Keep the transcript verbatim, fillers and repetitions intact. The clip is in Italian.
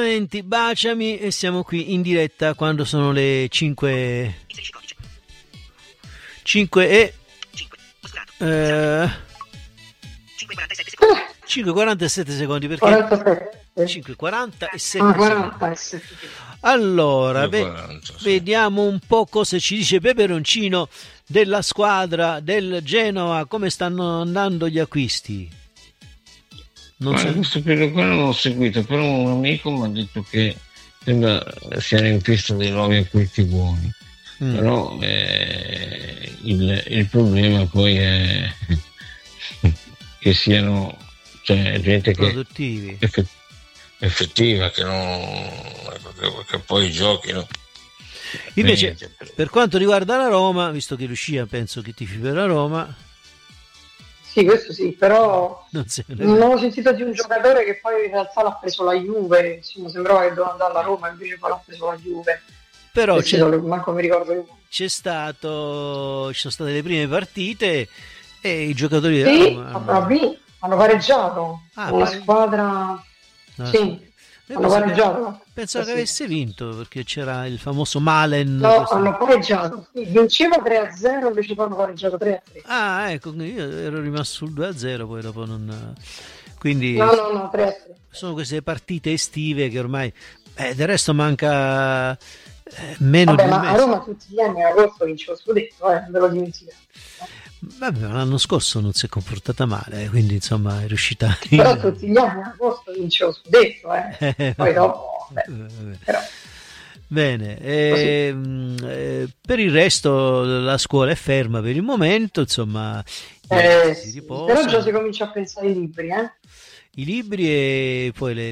Senti, baciami e siamo qui in diretta quando sono le cinque cinque e eh, cinque e quarantasette secondi, perché quarantasette. cinque e quarantasette Ah, secondi. quarantasette. Allora, ve- quaranta, sì. vediamo un po' cosa ci dice Peperoncino della squadra del Genoa, come stanno andando gli acquisti. Non Guarda, so. questo periodo qua non l'ho seguito, però un amico mi ha detto che sembra siano in pista dei nuovi acquisti buoni. Mm. Però eh, il, il problema poi è che siano, cioè, gente che Produttivi. effett- effettiva, che non che, che poi giochino. Invece, Niente, però. per quanto riguarda la Roma, visto che Lucia penso che tifi per la Roma, Sì, questo sì, però non se ne non ho sentito di un giocatore che poi in realtà l'ha preso la Juve, insomma sembrava che doveva andare alla Roma, invece poi l'ha preso la Juve. però Eh, c'è, sì, manco mi ricordo il nome. c'è stato ci sono state le prime partite e i giocatori della Sì, Roma hanno vinto, hanno pareggiato, Ah, una pare- squadra... No, sì, Io hanno penso che- pareggiato. pensavo Sì. che avesse vinto, perché c'era il famoso Malen. No, questo- hanno pareggiato. Sì, vinceva tre a zero, invece poi hanno pareggiato tre a tre. Ah, ecco, io ero rimasto sul due a zero, poi dopo non... Quindi No, no, no, tre a tre. sono queste partite estive che ormai... Eh, del resto manca eh, meno Vabbè, di un ma a mese. Roma tutti gli anni a agosto vince lo scudetto, eh, non ve lo dimenticate. Vabbè, ma l'anno scorso non si è comportata male, quindi insomma è riuscita... Però tutti gli anni a agosto vince lo scudetto, eh. Eh, Poi dopo, beh, vabbè. però... Bene, ehm, eh, per il resto la scuola è ferma per il momento, insomma, Eh, si sì. riposa. Però già si comincia a pensare ai libri, eh. I libri e poi le,